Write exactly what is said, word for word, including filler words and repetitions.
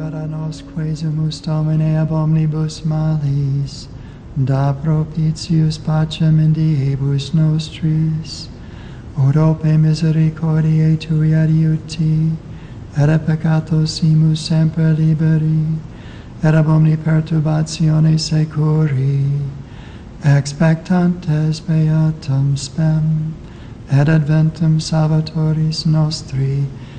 libera nos quesumus Domine ab omnibus malis, da propitius pacem in diebus nostris, ut ope misericordiae tui adiuti, et a peccatos imus semper liberi, et ab omni perturbatione securi, expectantes beatum spem, et adventum Salvatoris nostri,